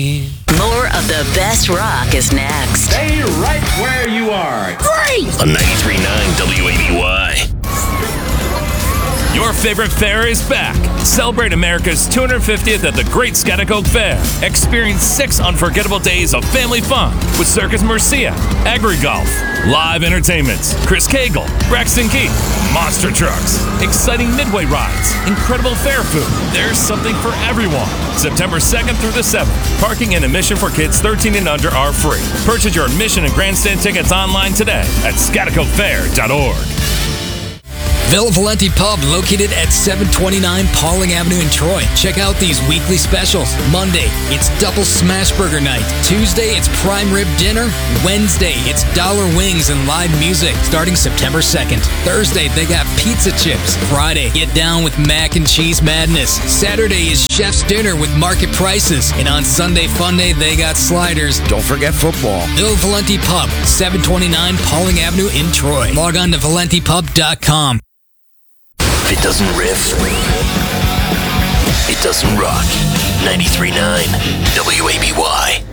More of the best rock is next. Stay right where you are. Great! On 93.9 WABY. Your favorite fair is back. Celebrate America's 250th at the Great Schaghticoke Fair. Experience 6 unforgettable days of family fun with Circus Mercia, AgriGolf, live entertainments, Chris Cagle, Braxton Keith, monster trucks, exciting midway rides, incredible fair food. There's something for everyone. September 2nd through the 7th. Parking and admission for kids 13 and under are free. Purchase your admission and grandstand tickets online today at schaghticokefair.org. Villa Valenti Pub, located at 729 Pauling Avenue in Troy. Check out these weekly specials. Monday, it's Double Smash Burger Night. Tuesday, it's Prime Rib Dinner. Wednesday, it's Dollar Wings and live music starting September 2nd. Thursday, they got pizza chips. Friday, get down with mac and cheese madness. Saturday is Chef's Dinner with market prices. And on Sunday Fun Day, they got sliders. Don't forget football. Villa Valenti Pub, 729 Pauling Avenue in Troy. Log on to valentipub.com. If it doesn't riff, it doesn't rock. 93.9 WABY.